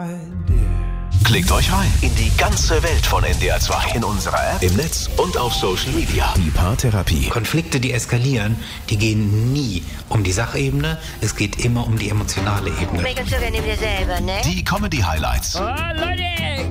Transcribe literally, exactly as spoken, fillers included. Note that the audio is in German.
Klickt euch rein in die ganze Welt von N D R zwei. In unserer App, im Netz und auf Social Media. Die Paartherapie. Konflikte, die eskalieren, die gehen nie um die Sachebene. Es geht immer um die emotionale Ebene. Die Comedy-Highlights. Oh, Leute,